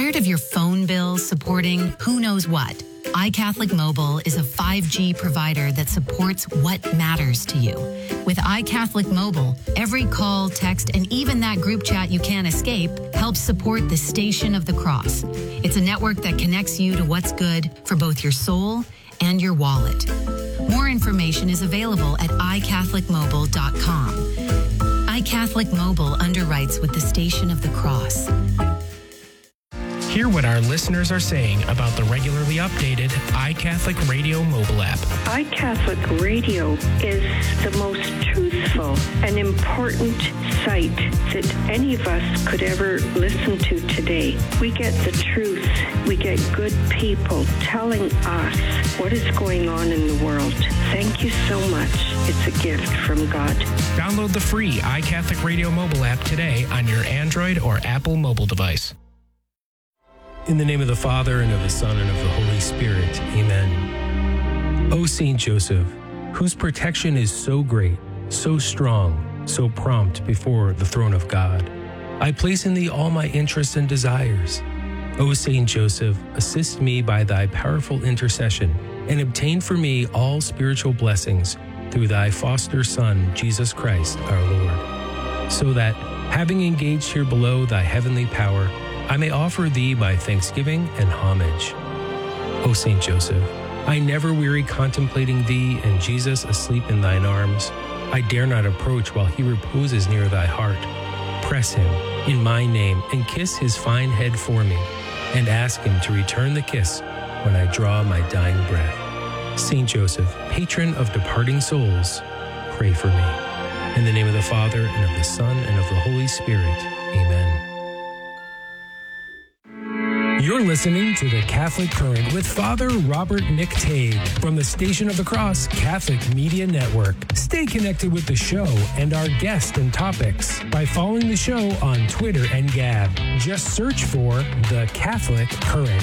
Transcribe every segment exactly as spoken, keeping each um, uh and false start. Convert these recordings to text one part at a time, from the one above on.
Tired of your phone bill supporting who knows what? iCatholic Mobile is a five G provider that supports what matters to you. With iCatholic Mobile, every call, text, and even that group chat you can't escape helps support the Station of the Cross. It's a network that connects you to what's good for both your soul and your wallet. More information is available at i catholic mobile dot com. iCatholic Mobile underwrites with the Station of the Cross. Hear what our listeners are saying about the regularly updated iCatholic Radio mobile app. iCatholic Radio is the most truthful and important site that any of us could ever listen to today. We get the truth. We get good people telling us what is going on in the world. Thank you so much. It's a gift from God. Download the free iCatholic Radio mobile app today on your Android or Apple mobile device. In the name of the Father, and of the Son, and of the Holy Spirit. Amen. O Saint Joseph, whose protection is so great, so strong, so prompt before the throne of God, I place in thee all my interests and desires. O Saint Joseph, assist me by thy powerful intercession, and obtain for me all spiritual blessings through thy foster Son, Jesus Christ, our Lord, so that, having engaged here below thy heavenly power, I may offer thee my thanksgiving and homage. O Saint Joseph, I never weary contemplating thee and Jesus asleep in thine arms. I dare not approach while he reposes near thy heart. Press him in my name and kiss his fine head for me, and ask him to return the kiss when I draw my dying breath. Saint Joseph, patron of departing souls, pray for me. In the name of the Father, and of the Son, and of the Holy Spirit. Amen. You're listening to The Catholic Current with Father Robert McTague from the Station of the Cross Catholic Media Network. Stay connected with the show and our guests and topics by following the show on Twitter and Gab. Just search for The Catholic Current.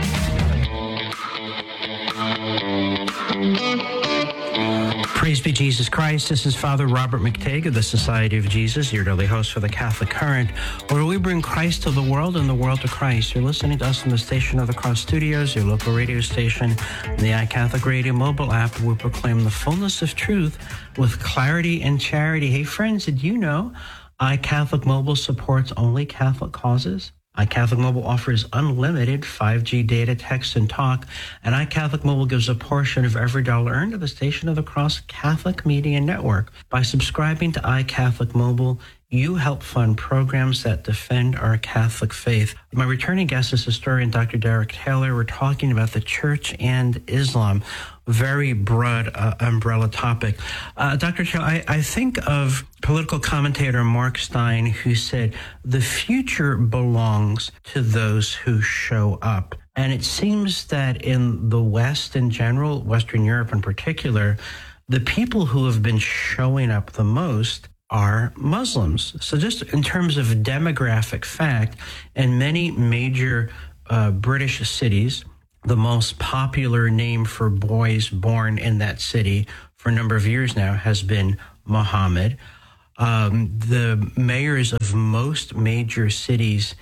Praise be Jesus Christ. This is Father Robert McTague of the Society of Jesus, your daily host for the Catholic Current, where we bring Christ to the world and the world to Christ. You're listening to us in the Station of the Cross Studios, your local radio station, and the iCatholic Radio mobile app, where we proclaim the fullness of truth with clarity and charity. Hey, friends, did you know iCatholic Mobile supports only Catholic causes? iCatholic Mobile offers unlimited five G data, text, and talk, and iCatholic Mobile gives a portion of every dollar earned to the Station of the Cross Catholic Media Network. By subscribing to iCatholic Mobile, you help fund programs that defend our Catholic faith. My returning guest is historian Doctor Derek Taylor. We're talking about the Church and Islam. Very broad uh, umbrella topic. Uh, Doctor Taylor, I, I think of political commentator Mark Steyn, who said, the future belongs to those who show up. And it seems that in the West in general, Western Europe in particular, the people who have been showing up the most are Muslims. So just in terms of demographic fact, in many major uh, British cities, the most popular name for boys born in that city for a number of years now has been Muhammad. Um, the mayors of most major cities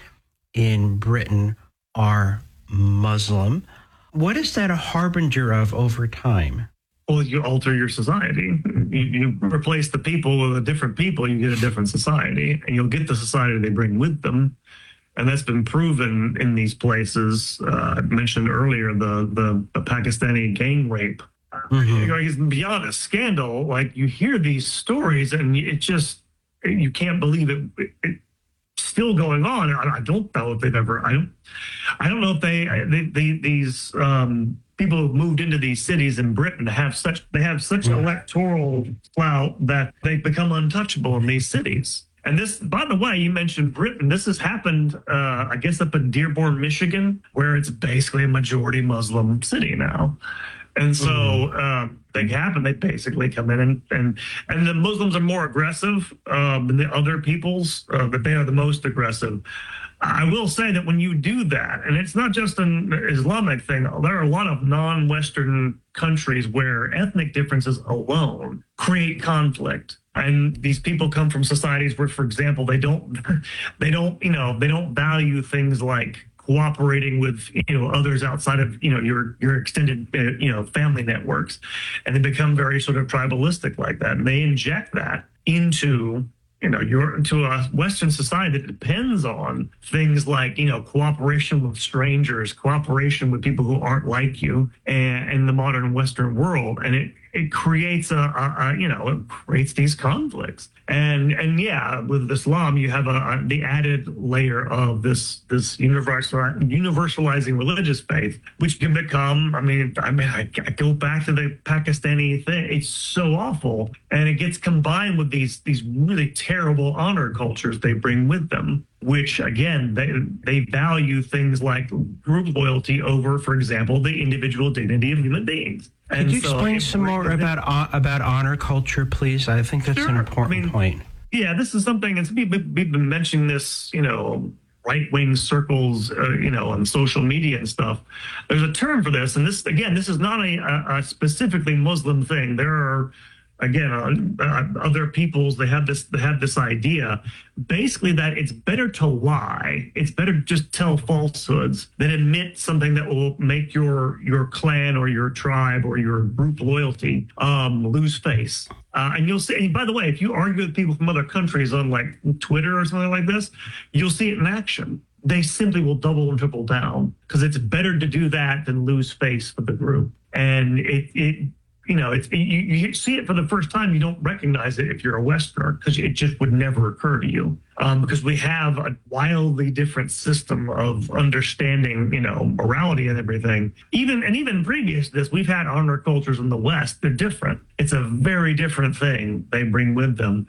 in Britain are Muslim. What is that a harbinger of over time? Well, you alter your society. You, you replace the people with a different people, you get a different society, and you'll get the society they bring with them. And that's been proven in these places. Uh, I mentioned earlier the, the, the Pakistani gang rape. Mm-hmm. You know, it's beyond a scandal. Like, you hear these stories and it just, you can't believe it. it it's still going on. I, I don't know if they've ever, I don't, I don't know if they, they, they these um, people who've moved into these cities in Britain have such, they have such mm-hmm. electoral clout that they become untouchable in these cities. And this, by the way, you mentioned Britain. This has happened, uh, I guess, up in Dearborn, Michigan, where it's basically a majority Muslim city now. And so mm-hmm. uh, they happen. They basically come in and and, and the Muslims are more aggressive uh, than the other peoples, uh, but they are the most aggressive. I will say that when you do that, and it's not just an Islamic thing, there are a lot of non-Western countries where ethnic differences alone create conflict. And these people come from societies where, for example, they don't, they don't, you know, they don't value things like cooperating with, you know, others outside of, you know, your your extended, uh, you know, family networks, and they become very sort of tribalistic like that, and they inject that into, you know, you're into a Western society that depends on things like, you know, cooperation with strangers, cooperation with people who aren't like you, and in the modern Western world, and it it creates a, a, a you know, it creates these conflicts. And and yeah, with Islam, you have a, a the added layer of this this universal universalizing religious faith, which can become. I mean, I mean, I, I go back to the Pakistani thing. It's so awful, and it gets combined with these these really terrible honor cultures they bring with them, which again they they value things like group loyalty over, for example, the individual dignity of human beings. And Could you so explain some more about uh, about honor culture, please? I think that's sure. an important I mean, point. Yeah, this is something, and we've been mentioning this, you know, right-wing circles, uh, you know, on social media and stuff. There's a term for this, and this, again, this is not a, a specifically Muslim thing. There are, again, uh, uh, other peoples, they have this, they have this idea, basically that it's better to lie. It's better to just tell falsehoods than admit something that will make your your clan or your tribe or your group loyalty um, lose face. Uh, and you'll see, and by the way, if you argue with people from other countries on like Twitter or something like this, you'll see it in action. They simply will double and triple down because it's better to do that than lose face for the group. And it, it you know, it's, you, you see it for the first time, you don't recognize it if you're a Westerner because it just would never occur to you. Um, because we have a wildly different system of understanding, you know, morality and everything. Even and even previous to this, we've had honor cultures in the West. They're different. It's a very different thing they bring with them.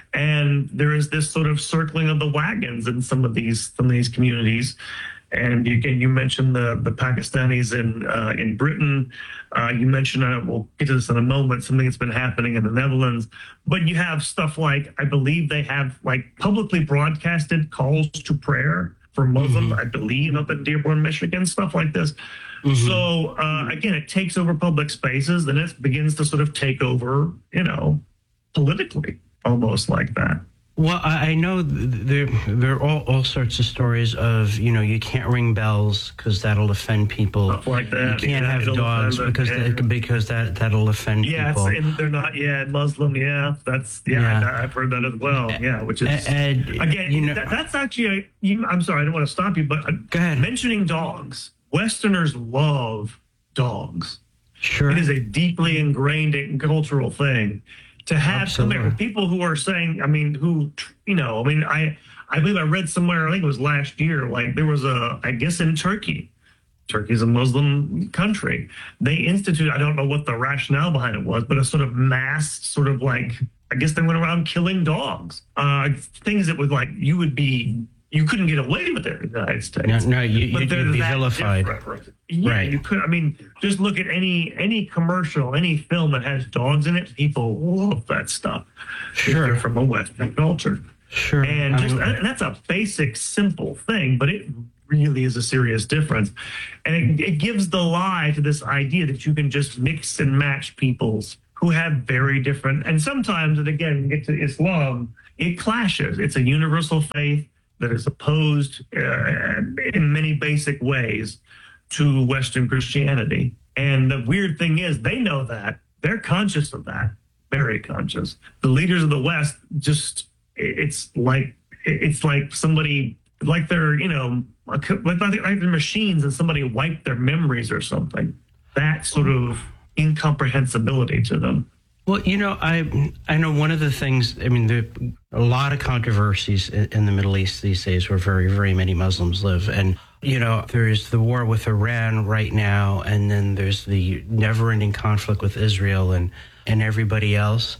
And there is this sort of circling of the wagons in some of these some of these communities. And you, you mentioned the, the Pakistanis in uh, in Britain. Uh, you mentioned, uh, we'll get to this in a moment, something that's been happening in the Netherlands. But you have stuff like, I believe they have like publicly broadcasted calls to prayer for Muslims, mm-hmm. I believe, up in Dearborn, Michigan, stuff like this. Mm-hmm. So, uh, again, it takes over public spaces, then it begins to sort of take over, you know, politically, almost like that. Well, I know there there are all, all sorts of stories of, you know, you can't ring bells because that'll offend people. Stuff like that. You can't yeah, have dogs because yeah. they, because that that'll offend yeah, people. Yeah, and they're not. Yeah, Muslim. Yeah, that's yeah. yeah. I, I've heard that as well. Yeah, which is and, again, you know, that, that's actually. A, you, I'm sorry, I don't want to stop you, but go ahead. Mentioning dogs, Westerners love dogs. Sure, it is a deeply ingrained cultural thing. To have some people who are saying, I mean, who, you know, I mean, I, I believe I read somewhere, I think it was last year, like there was a, I guess in Turkey, Turkey's a Muslim country. They instituted, I don't know what the rationale behind it was, but a sort of mass sort of like, I guess they went around killing dogs. Uh, things that would like, you would be, you couldn't get away with it in the United States. No, no you, you'd be vilified. Yeah, right. You could. I mean, just look at any any commercial, any film that has dogs in it. People love that stuff. Sure. If they're from a Western culture. Sure. And just and that's a basic, simple thing, but it really is a serious difference. And it, it gives the lie to this idea that you can just mix and match peoples who have very different. And sometimes, and again, get to Islam, it clashes. It's a universal faith that is opposed uh, in many basic ways to Western Christianity. And the weird thing is they know that. They're conscious of that, very conscious. The leaders of the West just, it's like, it's like somebody, like they're, you know, like, like they're machines and somebody wiped their memories or something. That sort of incomprehensibility to them. Well, you know, I I know one of the things, I mean, there are a lot of controversies in, in the Middle East these days where very, very many Muslims live. And, you know, there's the war with Iran right now, and then there's the never-ending conflict with Israel and, and everybody else.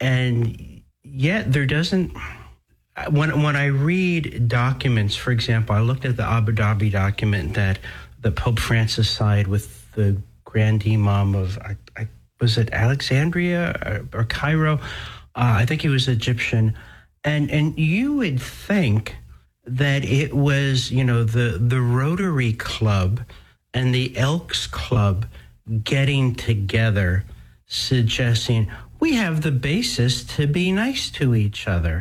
And yet there doesn't, when, when I read documents, for example, I looked at the Abu Dhabi document that the Pope Francis signed with the Grand Imam of, I, I was it Alexandria or, or Cairo? Uh, I think he was Egyptian. And and you would think that it was, you know, the, the Rotary Club and the Elks Club getting together, suggesting we have the basis to be nice to each other.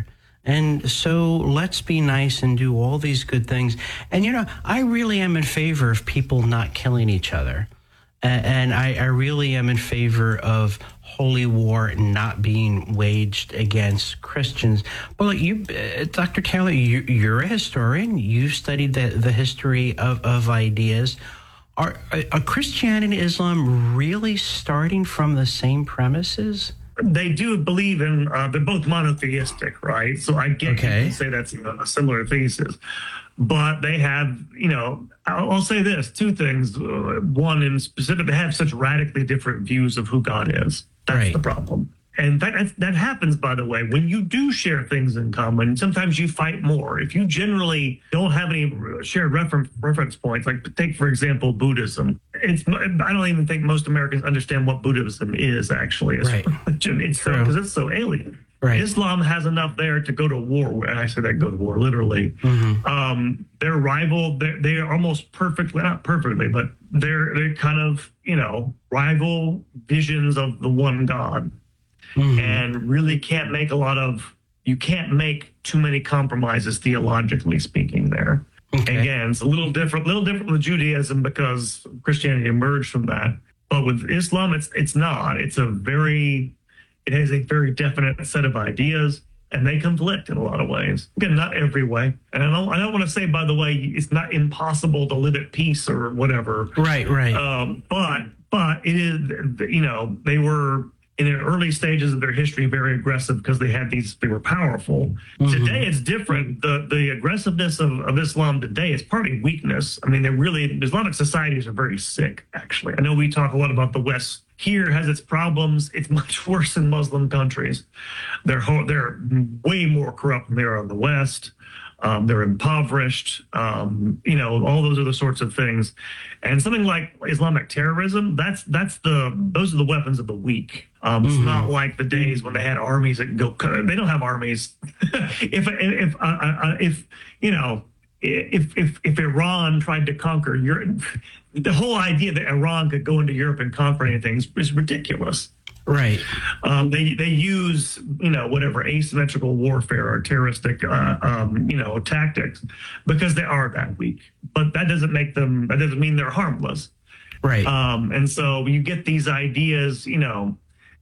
And so let's be nice and do all these good things. And, you know, I really am in favor of people not killing each other. And I, I really am in favor of holy war not being waged against Christians. But like you, uh, Doctor Taylor, you, you're a historian. You've studied the, the history of, of ideas. Are, are Christianity and Islam really starting from the same premises? They do believe in, uh, they're both monotheistic, right? So I get Okay. you can say that's a similar thesis. But they have, you know, I'll, I'll say this, two things. Uh, one in specific, they have such radically different views of who God is. That's Right. the problem. And that, that that happens, by the way, when you do share things in common, sometimes you fight more. If you generally don't have any shared reference reference points, like take, for example, Buddhism. It's I don't even think most Americans understand what Buddhism is, actually. As Right. a religion. It's so, because it's so alien. Right. Islam has enough there to go to war with. And I say that go to war, literally. Mm-hmm. Um, they're rival. They're, they are almost perfectly, not perfectly, but they're, they're kind of, you know, rival visions of the one God. Mm-hmm. And really can't make a lot of, you can't make too many compromises theologically speaking there. Okay. Again, it's a little different, little different with Judaism because Christianity emerged from that. But with Islam, it's it's not. It's a very, it has a very definite set of ideas, and they conflict in a lot of ways. Again, not every way. And I don't, I don't want to say, by the way, it's not impossible to live at peace or whatever. Right, right. Um, but but it is, you know, they were in the early stages of their history very aggressive because they had these, they were powerful. Mm-hmm. Today it's different. The the aggressiveness of, of Islam today is partly weakness. I mean, they're really, Islamic societies are very sick, actually. I know we talk a lot about the West here has its problems. It's much worse in Muslim countries. They're they're way more corrupt than they are in the West. Um, they're impoverished. Um, you know, all those are the sorts of things. And something like Islamic terrorism, that's that's the those are the weapons of the weak. Um, mm-hmm. It's not like the days when they had armies that go. They don't have armies. if if uh, uh, if you know if if if Iran tried to conquer Europe, the whole idea that Iran could go into Europe and conquer anything is, is ridiculous. Right. Um, they they use, you know, whatever asymmetrical warfare or terroristic, uh, um, you know, tactics because they are that weak. But that doesn't make them, that doesn't mean they're harmless. Right. Um, and so you get these ideas, you know,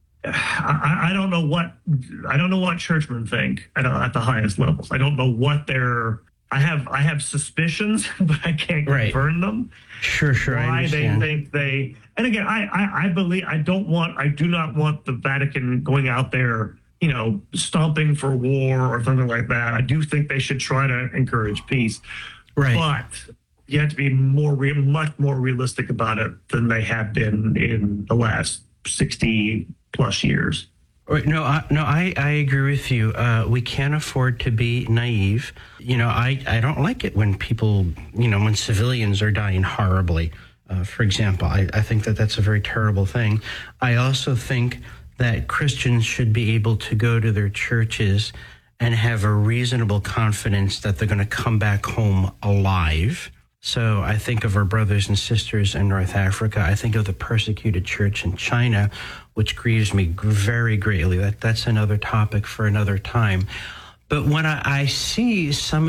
I, I don't know what, I don't know what churchmen think at, at the highest levels. I don't know what they're, I have I have suspicions, but I can't right. confirm them. Sure, sure. Why I understand. they think they, and again, I, I I believe I don't want I do not want the Vatican going out there, you know, stomping for war or something like that. I do think they should try to encourage peace, right? But you have to be more real, much more realistic about it than they have been in the last sixty plus years. Right, no, I, no, I, I agree with you. Uh, we can't afford to be naive. You know, I, I don't like it when people, you know, when civilians are dying horribly. Uh, for example, I, I think that that's a very terrible thing. I also think that Christians should be able to go to their churches and have a reasonable confidence that they're going to come back home alive. So I think of our brothers and sisters in North Africa. I think of the persecuted church in China, which grieves me very greatly. That That's another topic for another time. But when I, I see some